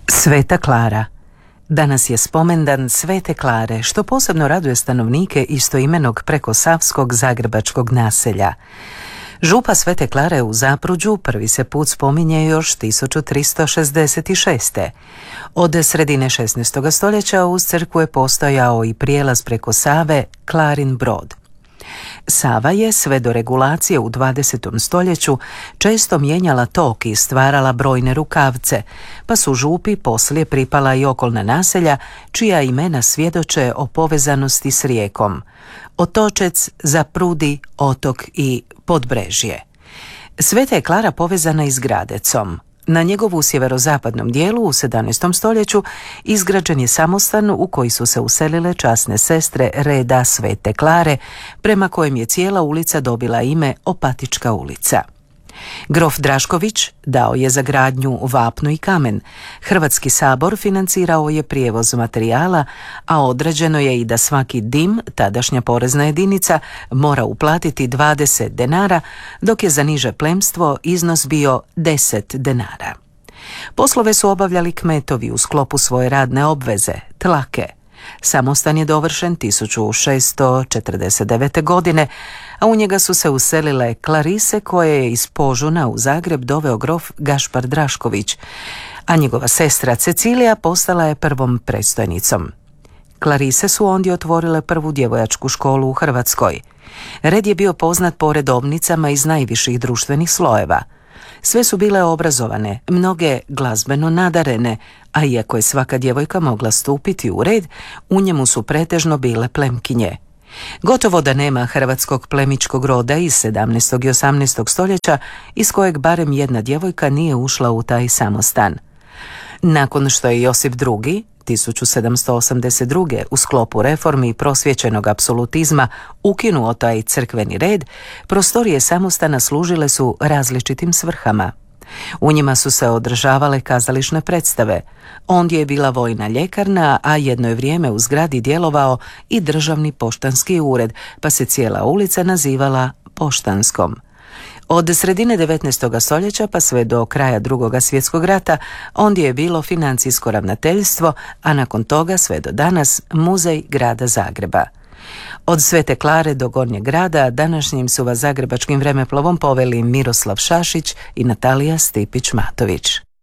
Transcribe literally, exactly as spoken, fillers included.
Sveta Klara. Danas je spomendan Svete Klare, što posebno raduje stanovnike istoimenog prekosavskog zagrebačkog naselja. Župa Svete Klare u Zapruđu prvi se put spominje još tisuću tristo šezdeset šeste. Od sredine šesnaestog stoljeća uz crkvu je postojao i prijelaz preko Save, Klarin Brod. Sava je sve do regulacije u dvadesetom stoljeću često mijenjala tok i stvarala brojne rukavce, pa su župi poslije pripala i okolna naselja čija imena svjedoče o povezanosti s rijekom: Otočec, Zaprudi, Otok i Podbrežje. Sveta je Klara povezana i s Gradecom. Na njegovu sjeverozapadnom dijelu u sedamnaestom stoljeću izgrađen je samostan u koji su se uselile časne sestre reda Svete Klare, prema kojem je cijela ulica dobila ime Opatička ulica. Grof Drašković dao je za gradnju vapno i kamen. Hrvatski sabor financirao je prijevoz materijala, a određeno je i da svaki dim, tadašnja porezna jedinica, mora uplatiti dvadeset denara, dok je za niže plemstvo iznos bio deset denara. Poslove su obavljali kmetovi u sklopu svoje radne obveze, tlake. Samostan je dovršen tisuću šessto četrdeset devete. godine, a u njega su se uselile Klarise koje je iz Požuna u Zagreb doveo grof Gašpar Drašković, a njegova sestra Cecilija postala je prvom predstojnicom. Klarise su ondje otvorile prvu djevojačku školu u Hrvatskoj. Red je bio poznat po redovnicama iz najviših društvenih slojeva. Sve su bile obrazovane, mnoge glazbeno nadarene, a iako je svaka djevojka mogla stupiti u red, u njemu su pretežno bile plemkinje. Gotovo da nema hrvatskog plemičkog roda iz sedamnaestog i osamnaestog stoljeća iz kojeg barem jedna djevojka nije ušla u taj samostan. Nakon što je Josip drugi tisuću sedamsto osamdeset druge. u sklopu reformi i prosvjećenog apsolutizma ukinuo taj crkveni red, prostorije samostana služile su različitim svrhama. U njima su se održavale kazališne predstave. Ondje je bila vojna ljekarna, a jedno je vrijeme u zgradi djelovao i državni poštanski ured, pa se cijela ulica nazivala Poštanskom. Od sredine devetnaestog stoljeća pa sve do kraja Drugog svjetskog rata ondje je bilo financijsko ravnateljstvo, a nakon toga sve do danas muzej grada Zagreba. Od Svete Klare do Gornjeg grada današnjim su vas zagrebačkim vremeplovom poveli Miroslav Šašić i Natalija Stipić-Matović.